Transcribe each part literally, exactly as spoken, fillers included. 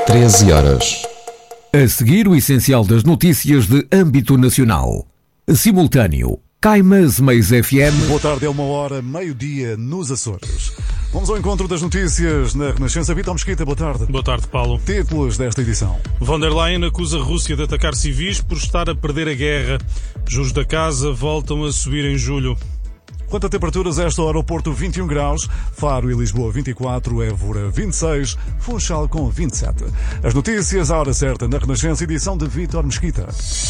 treze horas. A seguir, o essencial das notícias de âmbito nacional. Simultâneo. Caimas Mais F M. Boa tarde, é uma hora, meio-dia, nos Açores. Vamos ao encontro das notícias na Renascença. Vitor Mesquita, boa tarde. Boa tarde, Paulo. Títulos desta edição. Von der Leyen acusa a Rússia de atacar civis por estar a perder a guerra. Juros da casa voltam a subir em julho. Quanto a temperaturas, esta hora o Porto vinte e um graus, Faro e Lisboa vinte e quatro, Évora vinte e seis, Funchal com vinte e sete. As notícias à hora certa na Renascença, edição de Vítor Mesquita.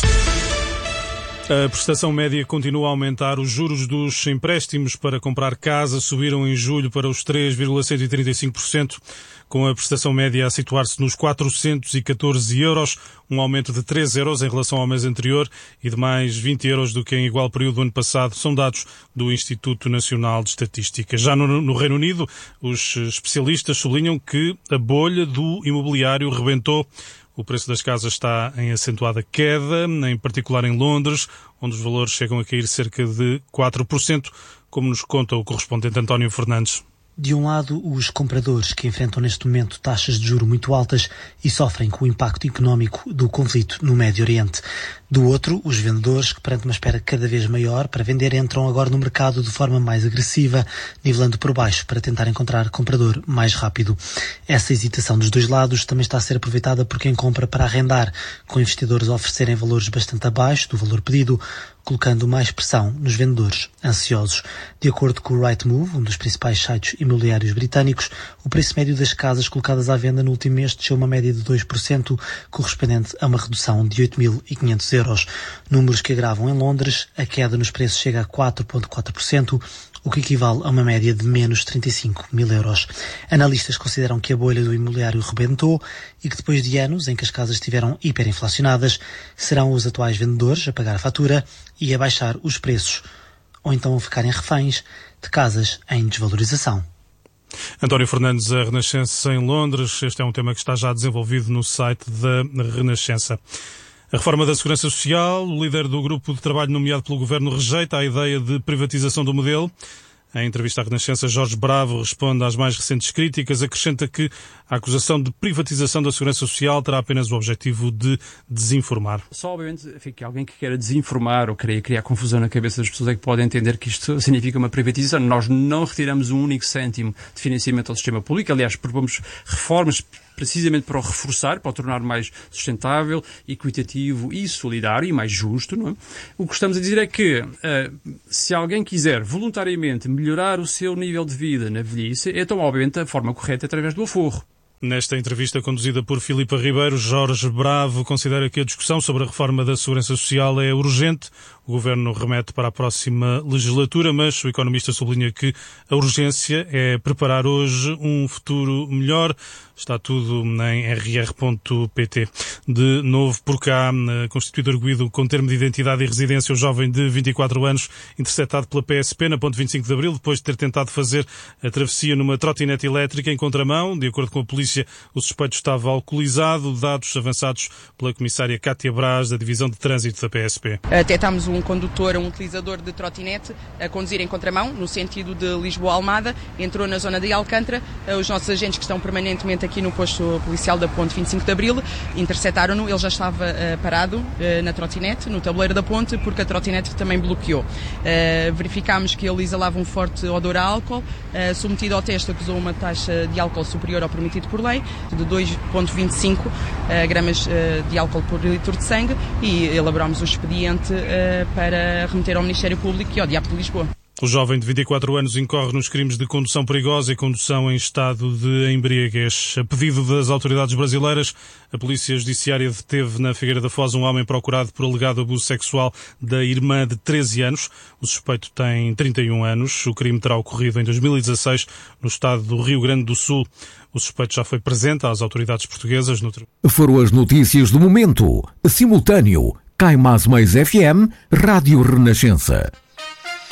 A prestação média continua a aumentar. Os juros dos empréstimos para comprar casa subiram em julho para os três vírgula cento e trinta e cinco por cento, com a prestação média a situar-se nos quatrocentos e catorze euros, um aumento de três euros em relação ao mês anterior e de mais vinte euros do que em igual período do ano passado. São dados do Instituto Nacional de Estatística. Já no, no Reino Unido, os especialistas sublinham que a bolha do imobiliário rebentou. O preço das casas está em acentuada queda, em particular em Londres, onde os valores chegam a cair cerca de quatro por cento, como nos conta o correspondente António Fernandes. De um lado, os compradores que enfrentam neste momento taxas de juros muito altas e sofrem com o impacto económico do conflito no Médio Oriente. Do outro, os vendedores que, perante uma espera cada vez maior para vender, entram agora no mercado de forma mais agressiva, nivelando por baixo para tentar encontrar comprador mais rápido. Essa hesitação dos dois lados também está a ser aproveitada por quem compra para arrendar, com investidores a oferecerem valores bastante abaixo do valor pedido, colocando mais pressão nos vendedores ansiosos. De acordo com o Rightmove, um dos principais sites imobiliários britânicos, o preço médio das casas colocadas à venda no último mês desceu uma média de dois por cento, correspondente a uma redução de oito mil e quinhentos euros. Números que agravam em Londres, a queda nos preços chega a quatro vírgula quatro por cento, o que equivale a uma média de menos trinta e cinco mil euros. Analistas consideram que a bolha do imobiliário rebentou e que depois de anos em que as casas estiveram hiperinflacionadas, serão os atuais vendedores a pagar a fatura e a baixar os preços, ou então a ficarem reféns de casas em desvalorização. António Fernandes, a Renascença em Londres. Este é um tema que está já desenvolvido no site da Renascença. A reforma da Segurança Social, o líder do grupo de trabalho nomeado pelo Governo rejeita a ideia de privatização do modelo. Em entrevista à Renascença, Jorge Bravo responde às mais recentes críticas, acrescenta que a acusação de privatização da Segurança Social terá apenas o objetivo de desinformar. Só, obviamente, que alguém que queira desinformar ou queira criar confusão na cabeça das pessoas é que pode entender que isto significa uma privatização. Nós não retiramos um único cêntimo de financiamento ao sistema público. Aliás, propomos reformas precisamente para o reforçar, para o tornar mais sustentável, equitativo e solidário e mais justo, não é? O que estamos a dizer é que uh, se alguém quiser voluntariamente melhorar o seu nível de vida na velhice, então, obviamente, a forma correta é através do aforro. Nesta entrevista conduzida por Filipe Ribeiro, Jorge Bravo considera que a discussão sobre a reforma da Segurança Social é urgente. O Governo remete para a próxima legislatura, mas o economista sublinha que a urgência é preparar hoje um futuro melhor. Está tudo em r r ponto p t. De novo por cá, constituído arguido com termo de identidade e residência, o jovem de vinte e quatro anos, interceptado pela P S P na ponte vinte e cinco de Abril, depois de ter tentado fazer a travessia numa trotinete elétrica em contramão. De acordo com a polícia, o suspeito estava alcoolizado, dados avançados pela comissária Cátia Braz, da Divisão de Trânsito da P S P. Detectámos um condutor, um utilizador de trotinete, a conduzir em contramão, no sentido de Lisboa-Almada, entrou na zona de Alcântara. Os nossos agentes que estão permanentemente aqui no posto policial da ponte vinte e cinco de Abril interceptaram-no. Ele já estava uh, parado uh, na trotinete, no tabuleiro da ponte, porque a trotinete também bloqueou. Uh, verificámos que ele exalava um forte odor a álcool. Uh, submetido ao teste, acusou uma taxa de álcool superior ao permitido por lei, de dois vírgula vinte e cinco uh, gramas uh, de álcool por litro de sangue, e elaborámos o expediente uh, para remeter ao Ministério Público e ao D I A P de Lisboa. O jovem de vinte e quatro anos incorre nos crimes de condução perigosa e condução em estado de embriaguez. A pedido das autoridades brasileiras, a Polícia Judiciária deteve na Figueira da Foz um homem procurado por alegado abuso sexual da irmã de treze anos. O suspeito tem trinta e um anos. O crime terá ocorrido em dois mil e dezasseis no estado do Rio Grande do Sul. O suspeito já foi presente às autoridades portuguesas no tribunal. Foram as notícias do momento. Simultâneo. Caimas Mais F M, Rádio Renascença.